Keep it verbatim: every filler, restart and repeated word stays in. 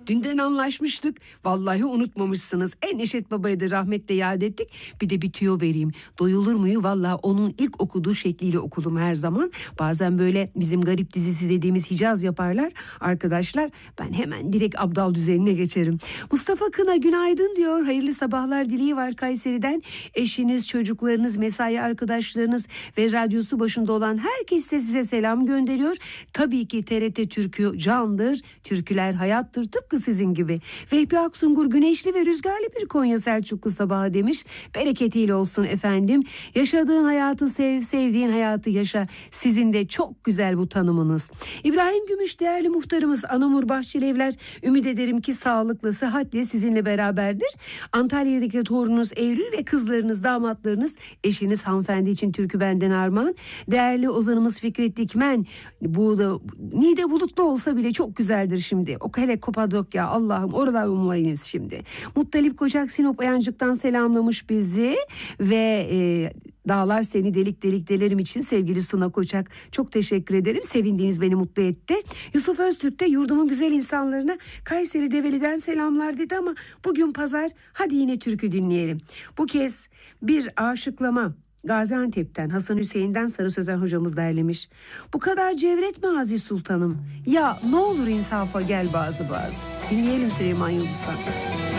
Dünden anlaşmıştık. Vallahi unutmamışsınız. En Neşet Baba'yı da rahmetle yad ettik. Bir de bir tüyo vereyim. Doyulur muyu? Vallahi onun ilk okuduğu şekliyle okudum her zaman. Bazen böyle bizim garip dizisi dediğimiz Hicaz yaparlar arkadaşlar. Ben hemen direkt Abdal düzenine geçerim. Mustafa Kına günaydın diyor. Hayırlı sabahlar dileği var Kayseri'den. Eşiniz, çocuklarınız, mesai arkadaşlarınız ve radyosu başında olan herkes de size selam gönderiyor. Tabii ki T R T Türkü candır. Türküler hayattır tıpkı sizin gibi. Vehbi Aksungur güneşli ve rüzgarlı bir Konya Selçuklu sabahı demiş. Bereketiyle olsun efendim. Yaşadığın hayatı sev, sevdiğin hayatı yaşa. Sizin de çok güzel bu tanımınız. İbrahim Gümüş değerli muhtarımız Anamur Bahçelievler. Ümit ederim ki sağlıklı, sıhhatle sizinle beraberdir. Antalya'daki torununuz Eylül ve kızlarınız, damatlarınız, eşiniz hanımefendi için türkü benden armağan. Değerli ozanımız Fikret Dikmen. Bu da Niğde bulutlu olsa bile çok güzeldir şimdi. O hele Kapadokya Allah'ım oralar ummayınız şimdi. Muttalip Koçak Sinop Ayancık'tan selamlamış bizi ve e, dağlar seni delik delik delerim için sevgili Suna Koçak çok teşekkür ederim. Sevindiğiniz beni mutlu etti. Yusuf Öztürk de yurdumun güzel insanlarına Kayseri Develi'den selamlar dedi ama bugün pazar, hadi yine türkü dinleyelim. Bu kez bir aşıklama Gaziantep'ten Hasan Hüseyin'den Sarı Sözen hocamız derlemiş. Bu kadar cevretme Aziz Sultanım. Ya ne olur insafa gel bazı bazı. Dinleyelim Süleyman Yıldız'dan.